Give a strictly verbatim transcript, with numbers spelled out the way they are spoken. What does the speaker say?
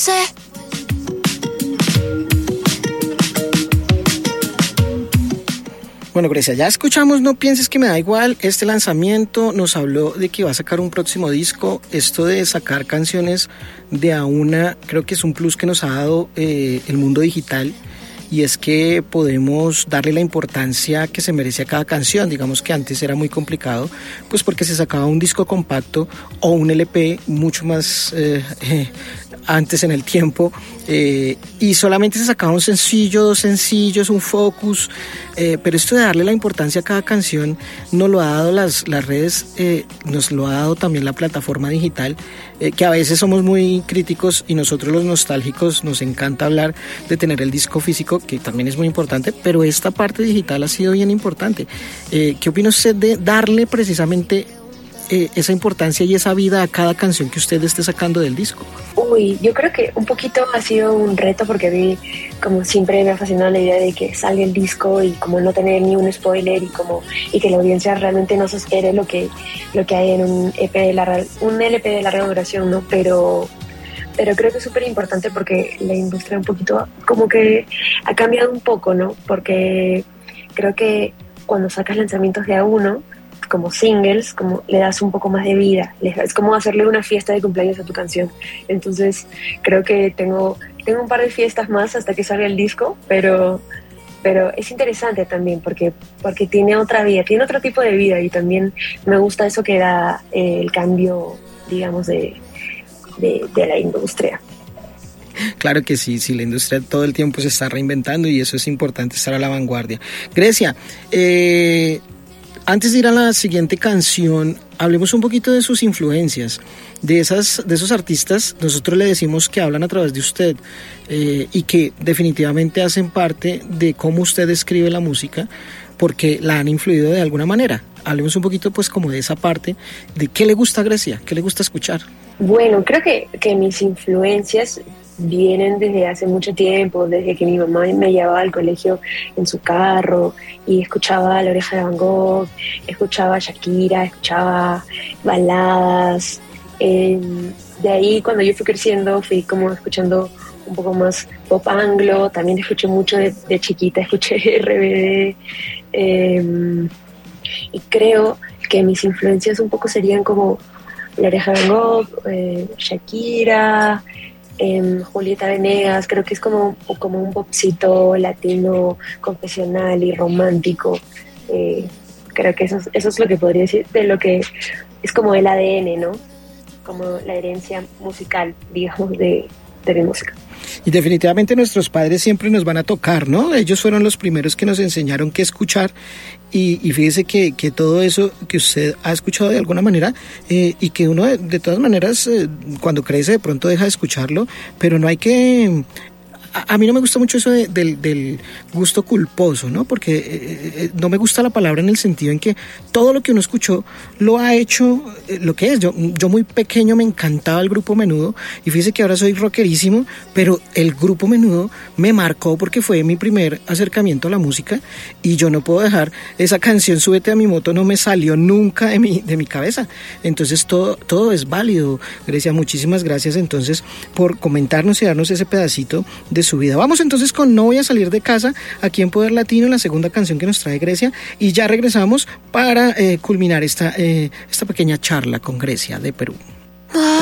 Bueno, Grecia, ya escuchamos No Pienses Que Me Da Igual. Este lanzamiento nos habló de que va a sacar un próximo disco. Esto de sacar canciones de a una, creo que es un plus que nos ha dado eh, el mundo digital. Y es que podemos darle la importancia que se merece a cada canción. Digamos que antes era muy complicado, pues porque se sacaba un disco compacto o un L P mucho más eh, eh, antes en el tiempo, eh, y solamente se sacaba un sencillo, dos sencillos, un focus, eh, pero esto de darle la importancia a cada canción nos lo ha dado las, las redes, eh, nos lo ha dado también la plataforma digital, eh, que a veces somos muy críticos y nosotros los nostálgicos nos encanta hablar de tener el disco físico, que también es muy importante, pero esta parte digital ha sido bien importante. Eh, ¿Qué opina usted de darle precisamente eh, esa importancia y esa vida a cada canción que usted esté sacando del disco? Uy, yo creo que un poquito ha sido un reto porque a mí, como siempre, me ha fascinado la idea de que salga el disco y como no tener ni un spoiler y como y que la audiencia realmente no se espere lo que lo que hay en un E P de larga, un L P de larga duración, ¿no? Pero pero creo que es súper importante porque la industria un poquito como que ha cambiado un poco, ¿no? Porque creo que cuando sacas lanzamientos de a uno, como singles, como le das un poco más de vida, es como hacerle una fiesta de cumpleaños a tu canción. Entonces creo que tengo, tengo un par de fiestas más hasta que salga el disco, pero, pero es interesante también porque, porque tiene otra vida, tiene otro tipo de vida y también me gusta eso que da eh, el cambio, digamos, de De, de la industria. Claro que sí, sí, la industria todo el tiempo se está reinventando y eso es importante, estar a la vanguardia. Grecia, eh, antes de ir a la siguiente canción, hablemos un poquito de sus influencias, de esas, de esos artistas. Nosotros le decimos que hablan a través de usted eh, y que definitivamente hacen parte de cómo usted escribe la música, porque la han influido de alguna manera. Hablemos un poquito pues como de esa parte, de qué le gusta a Grecia, qué le gusta escuchar. Bueno, creo que, que mis influencias vienen desde hace mucho tiempo, desde que mi mamá me llevaba al colegio en su carro y escuchaba La Oreja de Van Gogh, escuchaba Shakira, escuchaba baladas. Eh, de ahí cuando yo fui creciendo fui como escuchando un poco más pop anglo, también escuché mucho de, de chiquita, escuché R B D, eh, y creo que mis influencias un poco serían como La Oreja de Van Gogh, eh, Shakira, eh, Julieta Venegas. Creo que es como, como un popcito latino, confesional y romántico. Eh, creo que eso, eso es lo que podría decir, de lo que es como el A D N, ¿no? Como la herencia musical, digamos, de, de mi música. Y definitivamente nuestros padres siempre nos van a tocar, ¿no? Ellos fueron los primeros que nos enseñaron qué escuchar y, y fíjese que, que todo eso que usted ha escuchado de alguna manera eh, y que uno de, de todas maneras eh, cuando crece de pronto deja de escucharlo, pero no hay que... A, a mí no me gusta mucho eso de, del, del gusto culposo, ¿no? Porque eh, eh, no me gusta la palabra en el sentido en que todo lo que uno escuchó lo ha hecho eh, lo que es. Yo, yo muy pequeño me encantaba el Grupo Menudo y fíjese que ahora soy rockerísimo, pero el Grupo Menudo me marcó porque fue mi primer acercamiento a la música y yo no puedo dejar esa canción Súbete a mi moto, no me salió nunca de mi, de mi cabeza. Entonces todo, todo es válido. Grecia, muchísimas gracias entonces por comentarnos y darnos ese pedacito de su vida. Vamos entonces con No Voy a Salir de Casa, aquí en Poder Latino, la segunda canción que nos trae Grecia, y ya regresamos para eh, culminar esta, eh, esta pequeña charla con Grecia de Perú.